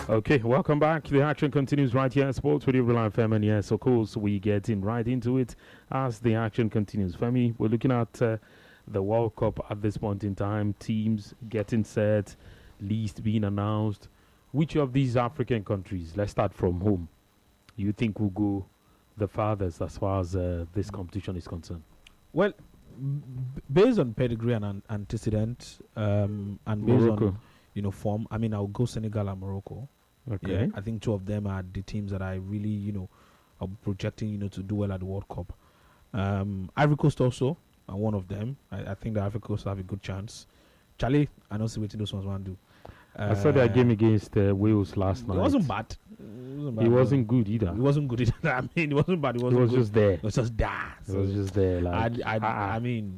Okay, welcome back. The action continues right here at Sports Radio Real FM, and yes, of course, we get in right into it as the action continues. Femi, we're looking at the World Cup at this point in time, teams getting set, list being announced. Which of these African countries, let's start from home, you think will go the farthest as far as this competition is concerned? Well, based on pedigree and antecedent, and based Morocco. on form, I mean, I'll go Senegal and Morocco. Okay. Yeah, I think two of them are the teams that I really, are projecting, to do well at the World Cup. Ivory Coast also are one of them. I think the Ivory Coast have a good chance. Charlie, I don't see what those ones want to do. I saw their game against Wales last night. It wasn't bad. It wasn't good either. It wasn't good either. I mean, it wasn't bad. It It wasn't was good. just there. It was just that. It was just there. Like, I mean,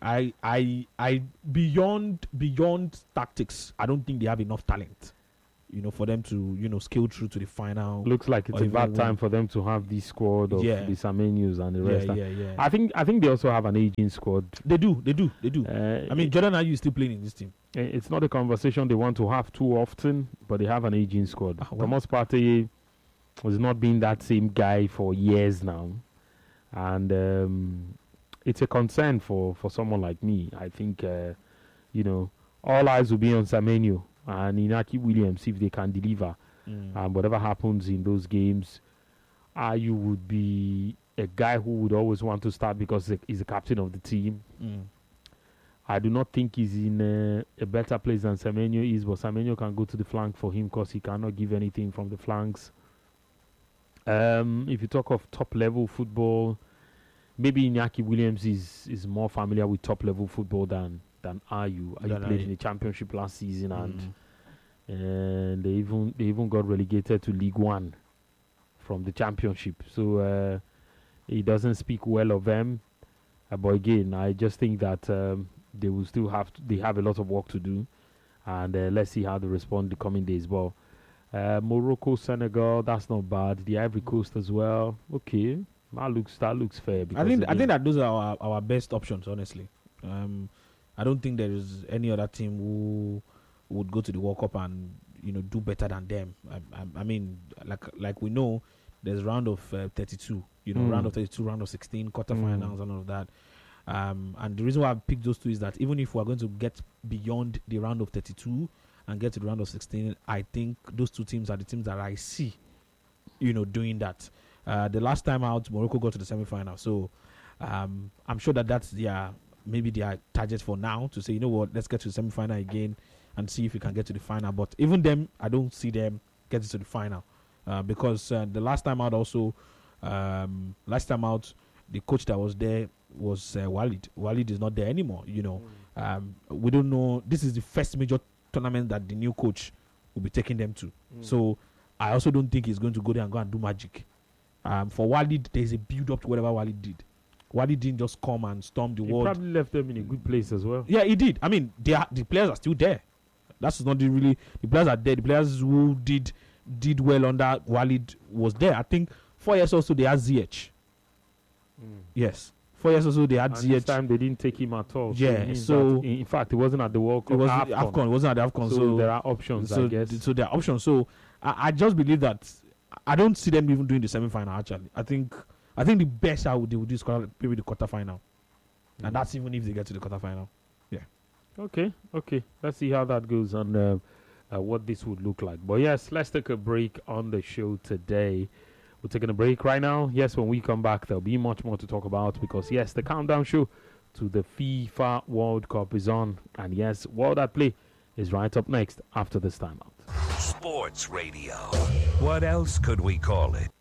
I beyond tactics, I don't think they have enough talent, for them to, scale through to the final. looks like it's or a bad even time win. for them to have this squad of Yeah. the Samenus and the rest. Yeah. I think they also have an aging squad. They do. I mean, Jordan Ayew is still playing in this team. It's not a conversation they want to have too often, but they have an aging squad. Well. Thomas Partey has not been that same guy for years now, and it's a concern for someone like me. I think all eyes will be on Semenyo and Inaki Williams if they can deliver. And whatever happens in those games, Ayew would be a guy who would always want to start because he's the captain of the team. I do not think he's in a better place than Semenyo is, but Semenyo can go to the flank for him because he cannot give anything from the flanks. If you talk of top-level football, maybe Iñaki Williams is more familiar with top-level football than Ayew. Ayew played in the Championship last season, and they even got relegated to League One from the Championship. So he doesn't speak well of them. But again, I just think that they will still they have a lot of work to do, and let's see how they respond the coming days. But Morocco, Senegal, that's not bad. The Ivory Coast as well. Okay, that looks fair. I think that those are our best options, honestly. I don't think there is any other team who would go to the World Cup and do better than them. I mean, like we know, there's round of 32. Round of 32, round of 16, quarterfinals, and all of that. And the reason why I picked those two is that even if we're going to get beyond the round of 32 and get to the round of 16, I think those two teams are the teams that I see, doing that. The last time out, Morocco got to the semi-final. So I'm sure that's maybe their target for now to say, you know what, let's get to the semi-final again and see if we can get to the final. But even them, I don't see them getting to the final because the last time out also, the coach that was there was Walid. Walid is not there anymore. We don't know. This is the first major tournament that the new coach will be taking them to. So I also don't think he's going to go there and go and do magic. For Walid, there's a build up to whatever Walid did. Walid didn't just come and storm the world. He probably left them in a good place as well. Yeah, he did. I mean, the players are still there. That's not the players are there. The players who did well under Walid was there. I think 4 years also they had ZH. Yes. 4 years also they had And ZH. this time they didn't take him at all. Yeah, it means so- that in fact, it wasn't at the World Cup. It was AFCON. It wasn't at the AFCON. So there are options, I guess. So there are options. So I just believe that I don't see them even doing the semi-final. Actually, I think the best they would do is maybe the quarterfinal, and that's even if they get to the quarterfinal. Okay. Let's see how that goes and what this would look like. But yes, let's take a break on the show today. We're taking a break right now. Yes, when we come back, there'll be much more to talk about because, yes, the countdown show to the FIFA World Cup is on. And, yes, World at Play is right up next after this timeout. Sports Radio. What else could we call it?